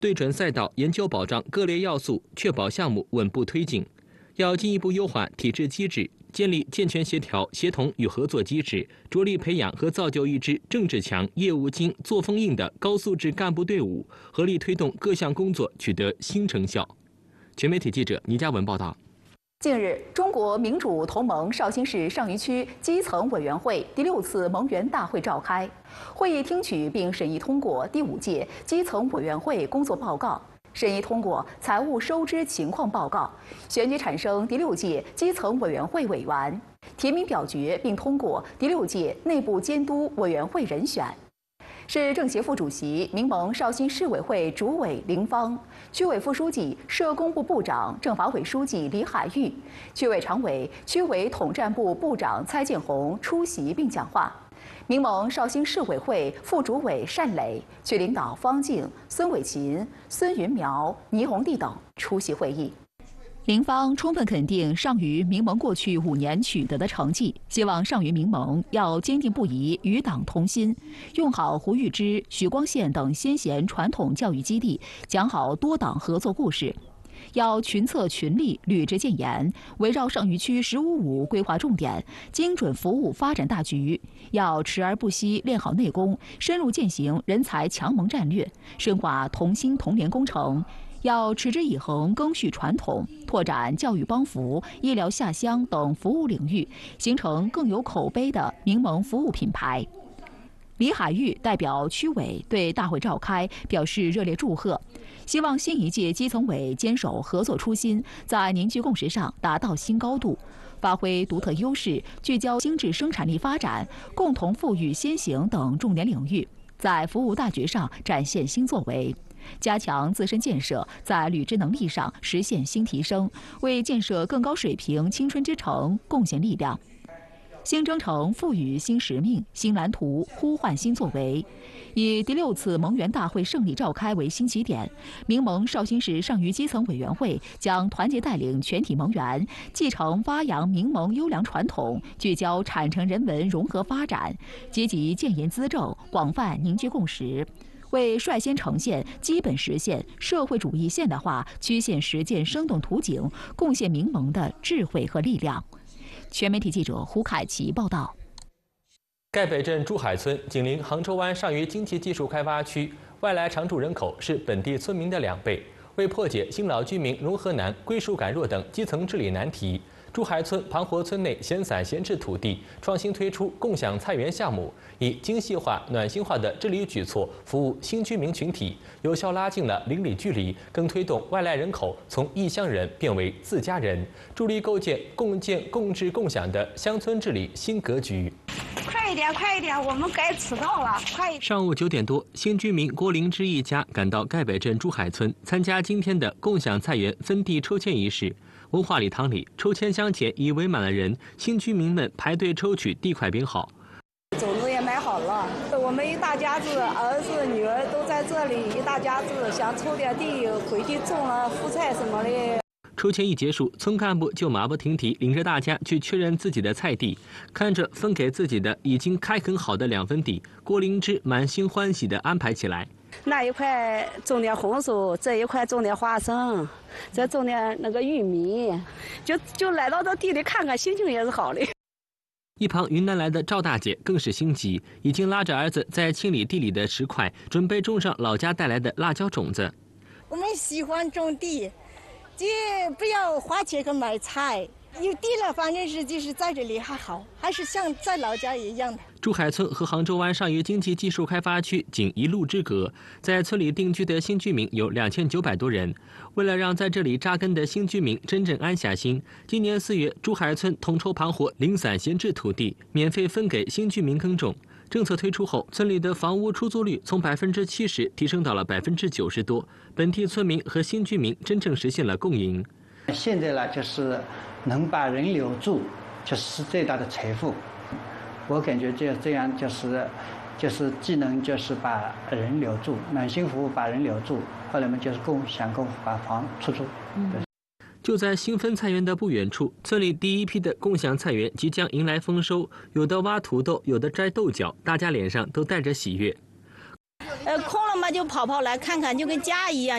对准赛道，研究保障各类要素，确保项目稳步推进。要进一步优化体制机制，建立健全协调、协同与合作机制，着力培养和造就一支政治强、业务精、作风硬的高素质干部队伍，合力推动各项工作取得新成效。全媒体记者倪嘉文报道。 近日，中国民主同盟绍兴市上虞区基层委员会第6次盟员大会召开，会议听取并审议通过第5届基层委员会工作报告，审议通过财务收支情况报告，选举产生第6届基层委员会委员，提名表决并通过第6届内部监督委员会人选。市政协副主席、民盟绍兴市委会主委林芳，区委副书记、社工部部长、政法委书记李海玉，区委常委、区委统战部部长蔡建红出席并讲话。民盟绍兴市委会副主委单磊、区领导方静、孙伟琴、孙云苗、倪红娣等出席会议。林芳充分肯定上虞民盟过去5年取得的成绩，希望上虞民盟要坚定不移与党同心，用好胡玉芝、许光县等先贤传统教育基地，讲好多党合作故事。要群策群力，履职建言，围绕上虞区“15+5”规划重点，精准服务发展大局。要持而不息练好内功，深入践行人才强盟战略，深化同心同联工程。要持之以恒赓续传统，拓展教育帮扶、医疗下乡等服务领域，形成更有口碑的民盟服务品牌。李海玉代表区委对大会召开表示热烈祝贺，希望新一届基层委坚守合作初心，在凝聚共识上达到新高度，发挥独特优势，聚焦精致生产力发展、共同富裕先行等重点领域，在服务大局上展现新作为。加强自身建设，在履职能力上实现新提升，为建设更高水平青春之城贡献力量。新征程赋予新使命、新蓝图，呼唤新作为。以第6次盟员大会胜利召开为新起点，民盟绍兴市上虞基层委员会将团结带领全体盟员，继承发扬民盟优良传统，聚焦产城人文融合发展，积极建言资政，广泛凝聚共识。为率先呈现、基本实现社会主义现代化曲线实践生动图景，贡献民盟的智慧和力量。全媒体记者胡凯琪报道。 盖北镇珠海村紧邻杭州湾上虞经济技术开发区，外来常住人口是本地村民的2倍。为破解新老居民融合难、归属感弱等基层治理难题，珠海村盘活村内闲散闲置土地创新推出共享菜园项目，以精细化、暖心化的治理举措服务新居民群体，有效拉近了邻里距离，更推动外来人口从异乡人变为自家人，助力构建共建、共治、共享的乡村治理新格局。 快一点，我们该迟到了！快一点。 上午9点多，新居民郭灵芝一家赶到盖北镇珠海村，参加今天的共享菜园分地抽签仪式。文化礼堂里，抽签箱前已围满了人，新居民们排队抽取地块编号。 种子也买好了，我们一大家子，儿子女儿都在这里，一大家子想抽点地回去种了蔬菜什么的。 抽签一结束，村干部就马不停蹄领着大家去确认自己的菜地，看着分给自己的已经开垦好的2分地，郭灵芝满心欢喜地安排起来。 那一块种点红薯，这一块种点花生，再种点那个玉米，就来到这地里看看，心情也是好的。 一旁云南来的赵大姐更是心急，已经拉着儿子在清理地里的石块，准备种上老家带来的辣椒种子。 我们喜欢种地，就不要花钱去买菜。有地了，反正是就是在这里还好，还是像在老家一样的。 珠海村和杭州湾上虞经济技术开发区仅1路之隔，在村里定居的新居民有2900多人。为了让在这里扎根的新居民真正安下心，今年4月，珠海村统筹盘活零散闲置土地，免费分给新居民耕种。政策推出后，村里的房屋出租率从70%提升到了90%多，本地村民和新居民真正实现了共赢。 现在呢，就是能把人留住，就是最大的财富。我感觉这样就是既能就是把人留住，暖心服务把人留住，后来嘛就是共享共把房出租。 就在新分菜园的不远处，村里第一批的共享菜园即将迎来丰收，有的挖土豆，有的摘豆角，大家脸上都带着喜悦。 空了嘛就跑来看看，就跟家一样。